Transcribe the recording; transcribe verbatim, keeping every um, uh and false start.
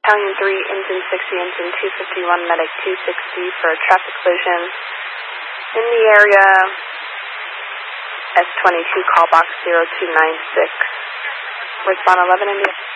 Stallion three, engine sixty, engine two fifty-one, medic two sixty for a traffic collision in the area, S twenty-two, call box zero two nine six, respond eleven India.